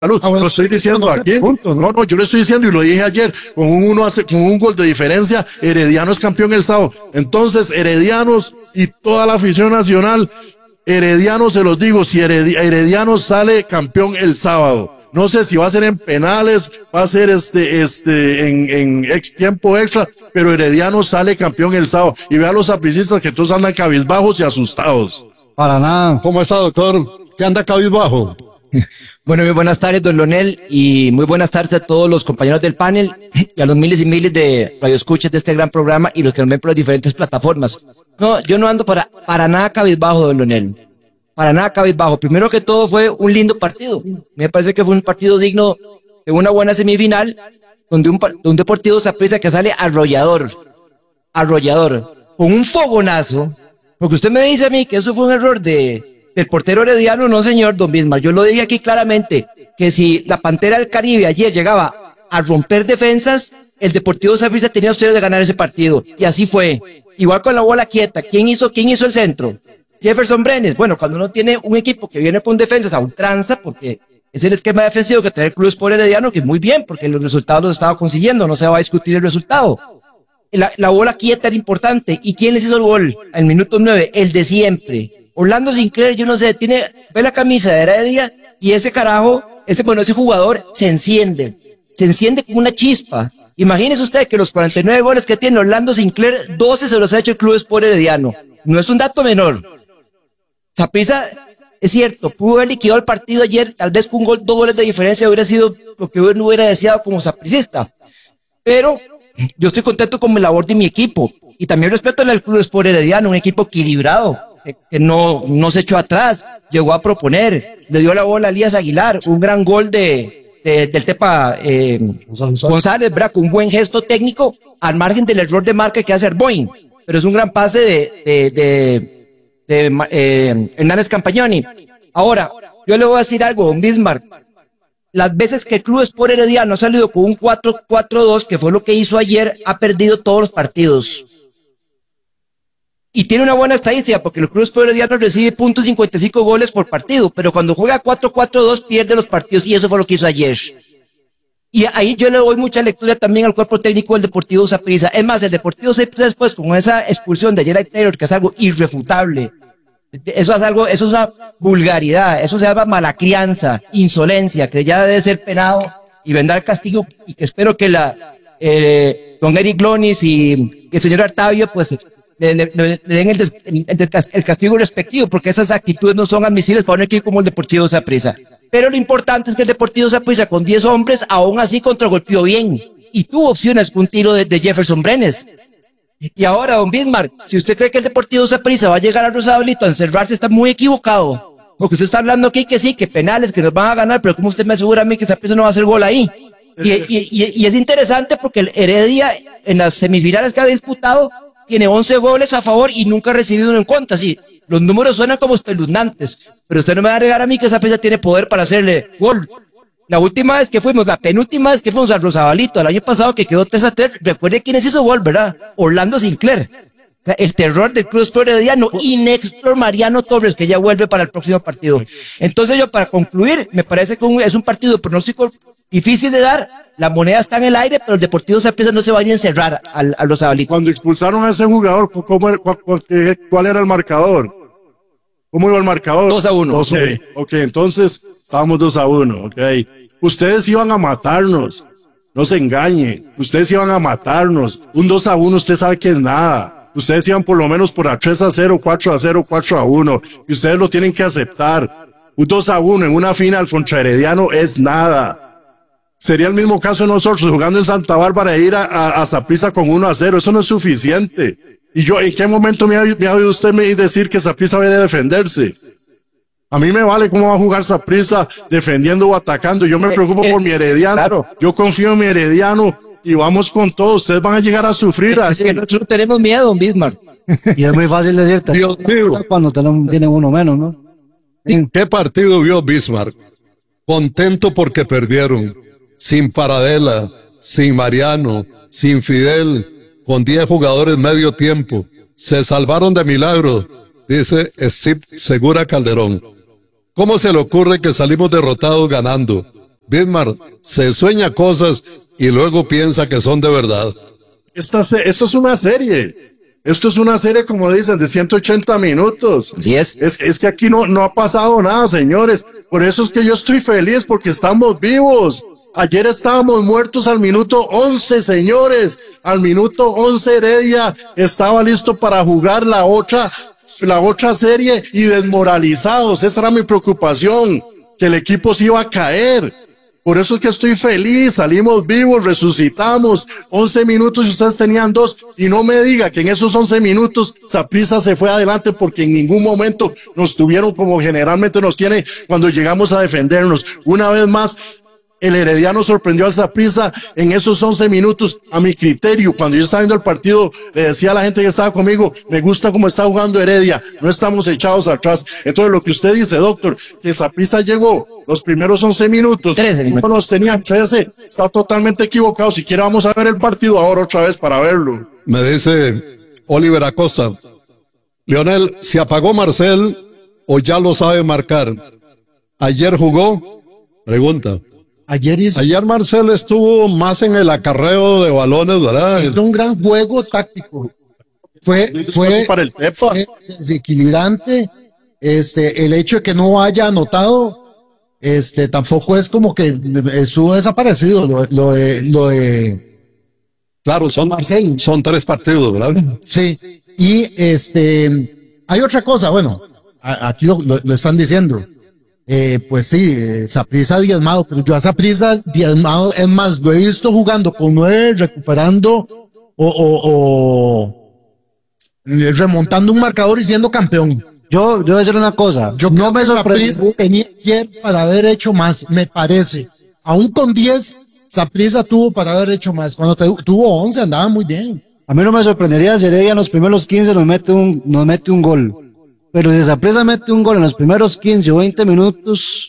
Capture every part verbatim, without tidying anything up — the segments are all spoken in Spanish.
Salud, Ah, bueno, lo estoy diciendo no sé, aquí. punto, ¿no? No, no, yo lo estoy diciendo y lo dije ayer. Con un uno hace, con un gol de diferencia, Herediano es campeón el sábado. Entonces, Heredianos y toda la afición nacional, Herediano se los digo, si Heredi- Herediano sale campeón el sábado. No sé si va a ser en penales, va a ser este, este, en, en ex tiempo extra, pero Herediano sale campeón el sábado. Y vea a los sapricistas que todos andan cabizbajos y asustados. Para nada. ¿Cómo está, doctor? ¿Qué anda cabizbajo? Bueno, muy buenas tardes, don Leonel, y muy buenas tardes a todos los compañeros del panel y a los miles y miles de radioescuchas de este gran programa y los que nos ven por las diferentes plataformas. No, yo no ando para, para nada cabizbajo, don Leonel. Para nada cabizbajo. Primero que todo fue un lindo partido. Me parece que fue un partido digno de una buena semifinal, donde un, par- de un Deportivo Saprissa que sale arrollador, arrollador, con un fogonazo, porque usted me dice a mí que eso fue un error de del portero herediano. No, señor, don Bismarck, yo lo dije aquí claramente, que si la Pantera del Caribe ayer llegaba a romper defensas, el Deportivo Saprissa tenía opciones de ganar ese partido, y así fue. Igual con la bola quieta, ¿quién hizo, quién hizo el centro? Jefferson Brenes. Bueno, cuando uno tiene un equipo que viene con defensas a ultranza, porque es el esquema defensivo que tiene el Club Sport Herediano, que es muy bien, porque los resultados los estaba consiguiendo, no se va a discutir el resultado. La, la bola quieta era importante. ¿Y quién les hizo el gol? Al minuto nueve, el de siempre. Orlando Sinclair, yo no sé, tiene, ve la camisa de Heredia y ese carajo, ese, bueno, ese jugador se enciende, se enciende como una chispa. Imagínese usted que los cuarenta y nueve goles que tiene Orlando Sinclair, doce se los ha hecho el Club Sport Herediano. No es un dato menor. Saprissa, es cierto, pudo haber liquidado el partido ayer, tal vez con un gol, dos goles de diferencia hubiera sido lo que uno hubiera deseado como sapricista. Pero yo estoy contento con la labor de mi equipo y también respeto al Club Sport Herediano, un equipo equilibrado, que, que no, no se echó atrás, llegó a proponer, le dio la bola a Elías Aguilar, un gran gol de, de del Tepa eh, González, ¿verdad? Con un buen gesto técnico al margen del error de marca que hace Arboin, pero es un gran pase de, de, de, de eh, Hernández Campagnoni. Ahora, yo le voy a decir algo, don Bismarck. Las veces que el Club Sport Herediano ha salido con un cuatro cuatro dos, que fue lo que hizo ayer, ha perdido todos los partidos. Y tiene una buena estadística, porque el Club Sport Herediano recibe punto cincuenta y cinco goles por partido, pero cuando juega cuatro cuatro dos pierde los partidos, y eso fue lo que hizo ayer. Y ahí yo le doy mucha lectura también al cuerpo técnico del Deportivo Saprissa. Es más, el Deportivo Saprissa después, con esa expulsión de Gerard Taylor, que es algo irrefutable, eso es algo, eso es una vulgaridad, eso se llama mala crianza, insolencia, que ya debe ser penado y vendrá el castigo, y que espero que la eh, don Eric Lonis y el señor Artavio pues le, le, le, le den el, des, el, el, el castigo respectivo, porque esas actitudes no son admisibles para un equipo como el Deportivo Saprissa. Pero lo importante es que el Deportivo Saprissa con diez hombres aún así contragolpeó bien y tuvo opciones con un tiro de, de Jefferson Brenes. Y ahora, don Bismarck, si usted cree que el Deportivo Saprissa va a llegar a Rosabelito a encerrarse, está muy equivocado. Porque usted está hablando aquí que sí, que penales, que nos van a ganar, pero ¿cómo usted me asegura a mí que Saprissa no va a hacer gol ahí? Y, y, y, y es interesante porque el Heredia, en las semifinales que ha disputado, tiene once goles a favor y nunca ha recibido uno en contra. Sí, los números suenan como espeluznantes, pero usted no me va a negar a mí que Saprissa tiene poder para hacerle gol. La última vez que fuimos, la penúltima vez que fuimos a Rosabalito, el año pasado que quedó tres a tres, recuerde quiénes hizo gol, ¿verdad? Orlando Sinclair. El terror del Club Sport Herediano y Néstor Mariano Torres, que ya vuelve para el próximo partido. Entonces yo, para concluir, me parece que un, es un partido de pronóstico difícil de dar. La moneda está en el aire, pero el Deportivo Saprissa no se va a ir a encerrar al, a Rosabalito. Cuando expulsaron a ese jugador, ¿cómo, era- cuál, cuál- qué- cuál era el marcador? ¿Cómo iba el marcador? dos a uno. Ok, ok, entonces estábamos dos a uno, ok. Ustedes iban a matarnos, no se engañen, ustedes iban a matarnos. Un dos a uno usted sabe que es nada. Ustedes iban por lo menos por a tres a cero, cuatro a cero, cuatro a uno, y ustedes lo tienen que aceptar. Un dos a uno en una final contra Herediano es nada. Sería el mismo caso de nosotros jugando en Santa Bárbara e ir a, a, a Saprissa con uno a cero, eso no es suficiente. Y yo, ¿en qué momento me ha, me ha oído usted me decir que Saprissa debe defenderse? A mí me vale cómo va a jugar Saprissa defendiendo o atacando. Yo me preocupo Eh, eh, por mi Herediano. claro. Yo confío en mi Herediano y vamos con todo. Ustedes van a llegar a sufrir. Es que nosotros tenemos miedo, don Bismarck. Y es muy fácil decir Dios mío. cuando tenemos, tienen uno menos, ¿no? Sí. ¿Qué partido vio Bismarck? Contento porque perdieron. Sin Paradela, sin Mariano, sin Fidel, con diez jugadores medio tiempo. Se salvaron de milagro, dice Steve Segura Calderón. ¿Cómo se le ocurre que salimos derrotados ganando? Bismarck se sueña cosas y luego piensa que son de verdad. Esta, se- esto es una serie. Esto es una serie, como dicen, de ciento ochenta minutos. Así es. Es, es que aquí no, no ha pasado nada, señores. Por eso es que yo estoy feliz, porque estamos vivos. Ayer estábamos muertos al minuto once, señores. Al minuto once Heredia estaba listo para jugar la otra, la otra serie y desmoralizados. Esa era mi preocupación, que el equipo se iba a caer. Por eso es que estoy feliz, salimos vivos, resucitamos, once minutos y ustedes tenían dos, y no me diga que en esos once minutos Saprissa se fue adelante, porque en ningún momento nos tuvieron como generalmente nos tiene cuando llegamos a defendernos. Una vez más, el Herediano sorprendió al Saprissa en esos once minutos. A mi criterio, cuando yo estaba viendo el partido, le decía a la gente que estaba conmigo, me gusta cómo está jugando Heredia, no estamos echados atrás. Entonces, lo que usted dice, doctor, que el Saprissa llegó los primeros once minutos, trece minutos. nos tenían trece, está totalmente equivocado. Si quiere, vamos a ver el partido ahora otra vez para verlo. Me dice Oliver Acosta, Leonel, ¿se apagó Marcel o ya lo sabe marcar? ¿Ayer jugó? Pregunta. Ayer hizo, Ayer Marcel estuvo más en el acarreo de balones, ¿verdad? hizo un gran juego táctico. Fue, fue, para el Tepa. fue desequilibrante. Este, el hecho de que no haya anotado, este, tampoco es como que estuvo desaparecido lo, lo de, lo de, Claro, son, Marcel. son tres partidos, ¿verdad? sí. Y este, hay otra cosa, bueno, a- aquí lo, lo- lo están diciendo. Eh, pues sí, eh, Saprissa diezmado, pero yo a Saprissa diezmado, es más, lo he visto jugando con nueve, recuperando o, o, o eh, remontando un marcador y siendo campeón. Yo, yo voy a decir una cosa. Yo no me Saprissa sorprende. tenía ayer para haber hecho más, me parece. Aún con diez, Saprissa tuvo para haber hecho más. Cuando te- tuvo once andaba muy bien. A mí no me sorprendería si Heredia en los primeros quince nos mete un, nos mete un gol. Pero si Saprissa mete un gol en los primeros quince o veinte minutos,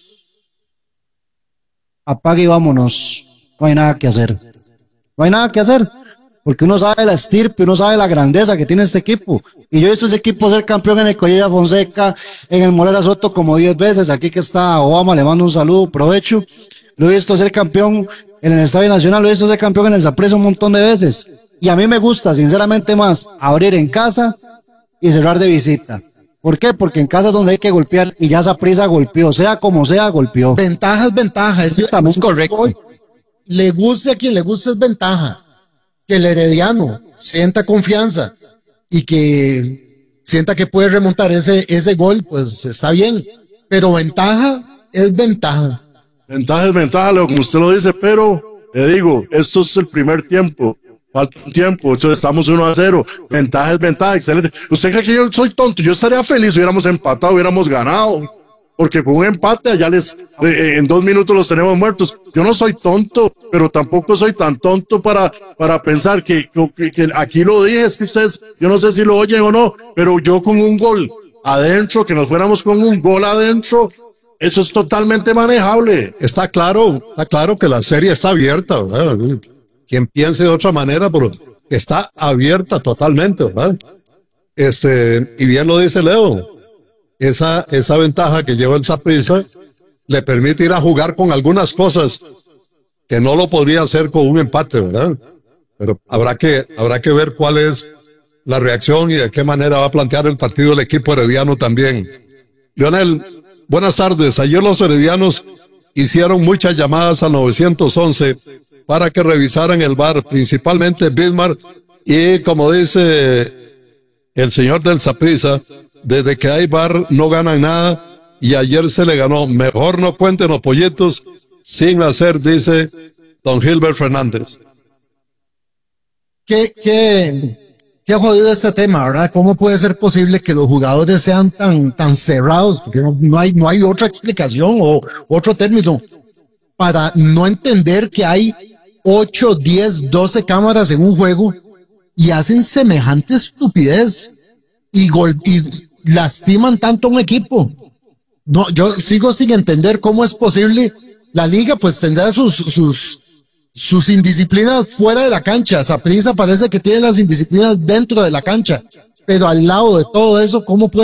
apague y vámonos. No hay nada que hacer. No hay nada que hacer. Porque uno sabe la estirpe, uno sabe la grandeza que tiene este equipo. Y yo he visto ese equipo ser campeón en el Collella Fonseca, en el Morera Soto como diez veces. Aquí que está Obama, le mando un saludo, provecho. Lo he visto ser campeón en el Estadio Nacional, lo he visto ser campeón en el Saprissa un montón de veces. Y a mí me gusta, sinceramente, más abrir en casa y cerrar de visita. ¿Por qué? Porque en casa es donde hay que golpear y ya Saprissa golpeó, sea como sea, golpeó. Ventaja es ventaja. Es, Es correcto. Le guste a quien le guste es ventaja. Que el Herediano sienta confianza y que sienta que puede remontar ese, ese gol, pues está bien. Pero ventaja es ventaja. Ventaja es ventaja, Leo, como usted lo dice, pero le digo, esto es el primer tiempo. Falta un tiempo, entonces estamos uno a cero. Ventaja es ventaja, excelente. ¿Usted cree que yo soy tonto? Yo estaría feliz si hubiéramos empatado, hubiéramos ganado. Porque con un empate allá les, eh, en dos minutos los tenemos muertos. Yo no soy tonto, pero tampoco soy tan tonto para, para pensar que, que, que aquí lo dije, es que ustedes, yo no sé si lo oyen o no, pero yo con un gol adentro, que nos fuéramos con un gol adentro, eso es totalmente manejable. Está claro, está claro que la serie está abierta, ¿verdad? Quien piense de otra manera, pero está abierta totalmente, ¿verdad? Este, y bien lo dice Leo, esa, esa ventaja que lleva el Saprissa le permite ir a jugar con algunas cosas que no lo podría hacer con un empate, ¿verdad? Pero habrá que, habrá que ver cuál es la reacción y de qué manera va a plantear el partido el equipo herediano también. Leonel, buenas tardes. Ayer los heredianos hicieron muchas llamadas al nueve once para que revisaran el V A R, principalmente Bismarck, y como dice el señor del Saprissa, desde que hay V A R no ganan nada y ayer se le ganó. Mejor no cuenten los pollitos sin hacer, dice don Gilbert Fernández. Qué, qué, qué jodido este tema, ¿verdad? ¿Cómo puede ser posible que los jugadores sean tan, tan cerrados? Porque no, no hay, no hay otra explicación o otro término para no entender que hay ocho, diez, doce cámaras en un juego y hacen semejante estupidez y, gol, y lastiman tanto a un equipo. No, yo sigo sin entender cómo es posible. La liga pues tendrá sus, sus, sus indisciplinas fuera de la cancha. Saprissa parece que tiene las indisciplinas dentro de la cancha. Pero al lado de todo eso, ¿cómo puede